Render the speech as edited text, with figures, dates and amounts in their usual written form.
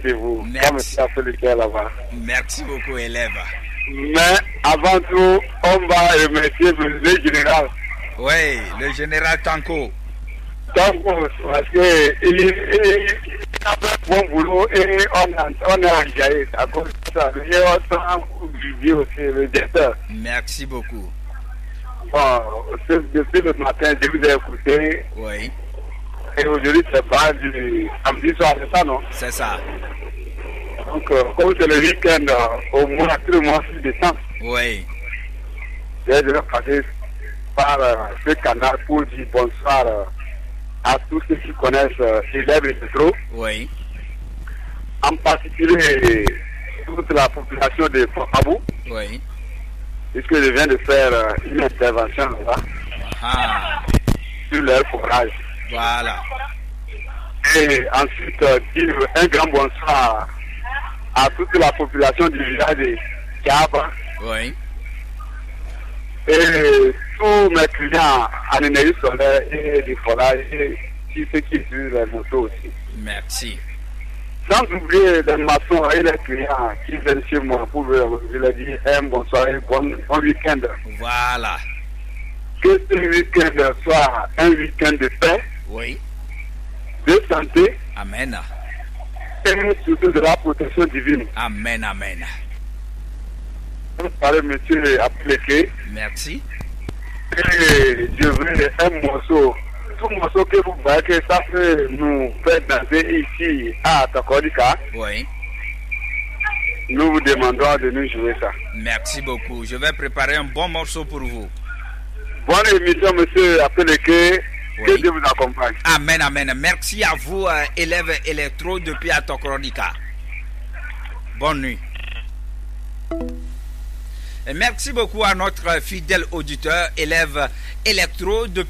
de vous. Merci. Là-bas. Merci beaucoup, élève. Mais avant tout, on va remercier le général. Oui, le général Tanko. Tanko, parce qu'il a fait un bon boulot et on a enjaillé à cause de ça. Et on vivait aussi le directeur. Merci beaucoup. Bon, depuis le matin, je vous ai écouté. Oui. Et aujourd'hui, c'est pas du samedi soir, c'est ça, non? C'est ça. Donc, comme c'est le week-end, au moins tout le mois de décembre, Oui. je vais passer par ce canal pour dire bonsoir à tous ceux qui connaissent élèves et métro. Oui. En particulier toute la population de Fabou, Oui. puisque je viens de faire une intervention là Ah. sur leur forage. Voilà. Et ensuite, dire un grand bonsoir à toute la population du village de Kiaba Oui. et tous mes clients en énergie solaire et du forage et tous ceux qui utilisent les motos aussi. Merci. Sans oublier les maçons et les clients qui viennent chez moi pour je leur dire un bonsoir et bon week-end. Voilà. Que ce week-end soit un week-end de paix, Oui. de santé Amen. et surtout de la protection divine. Amen, amen. Par le monsieur appliqué. Merci. Et je veux un morceau. Tout morceau que vous voyez que ça peut nous faire danser ici à Tokorika. Oui. Nous vous demandons de nous jouer ça. Merci beaucoup. Je vais préparer un bon morceau pour vous. Bonne émission, monsieur Apeleke. Oui. Que Dieu vous accompagne. Amen, amen. Merci à vous, élèves électro depuis Atokrodika. Bonne nuit. Et merci beaucoup à notre fidèle auditeur, élève électro depuis